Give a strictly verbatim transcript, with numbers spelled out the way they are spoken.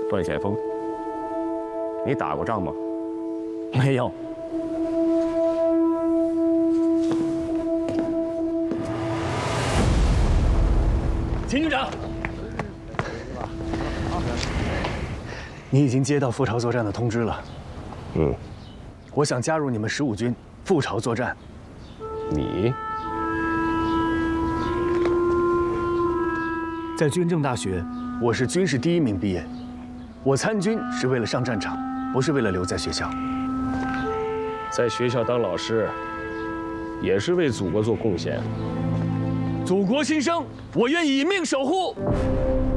段显峰，你打过仗吗？ 没有。秦军长，你已经接到赴朝作战的通知了。 嗯， 我想加入你们十五军赴朝作战。 你？ 在军政大学，我是军事第一名毕业。我参军是为了上战场，不是为了留在学校。 在学校当老师，也是为祖国做贡献。 祖国新生，我愿以命守护。